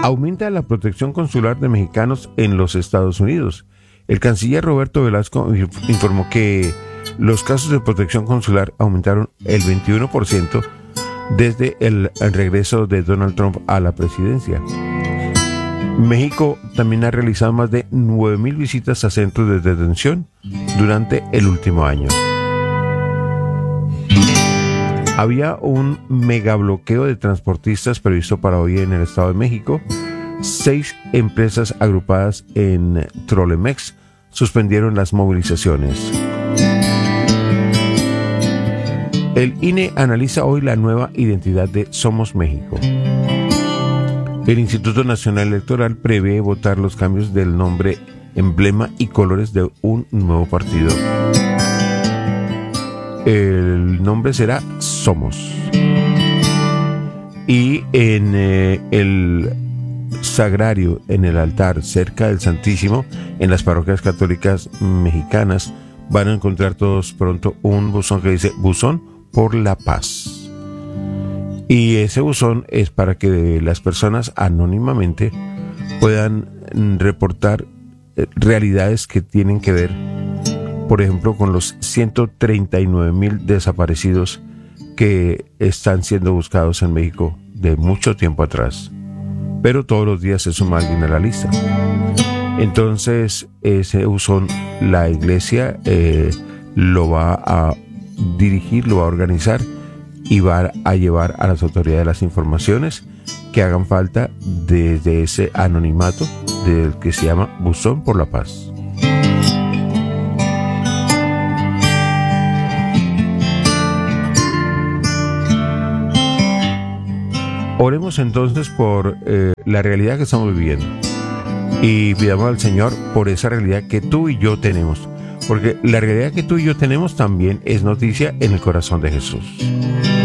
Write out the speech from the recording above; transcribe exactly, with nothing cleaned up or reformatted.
Aumenta la protección consular de mexicanos en los Estados Unidos. El canciller Roberto Velasco informó que los casos de protección consular aumentaron el veintiuno por ciento desde el regreso de Donald Trump a la presidencia. México también ha realizado más de nueve mil visitas a centros de detención durante el último año. Había un megabloqueo de transportistas previsto para hoy en el Estado de México. Seis empresas agrupadas en Trolemex suspendieron las movilizaciones. El I N E analiza hoy la nueva identidad de Somos México. El Instituto Nacional Electoral prevé votar los cambios del nombre, emblema y colores de un nuevo partido. El nombre será Somos. Y en eh, el sagrario, en el altar cerca del Santísimo, en las parroquias católicas mexicanas, van a encontrar todos pronto un buzón que dice Buzón por la Paz. Y ese buzón es para que las personas anónimamente puedan reportar realidades que tienen que ver, por ejemplo, con los ciento treinta y nueve mil desaparecidos que están siendo buscados en México de mucho tiempo atrás. Pero todos los días se suma alguien a la lista. Entonces, ese buzón, la iglesia eh, lo va a dirigir, lo va a organizar y va a llevar a las autoridades las informaciones que hagan falta desde ese anonimato del que se llama Buzón por la Paz. Oremos entonces por eh, la realidad que estamos viviendo y pidamos al Señor por esa realidad que tú y yo tenemos, porque la realidad que tú y yo tenemos también es noticia en el corazón de Jesús.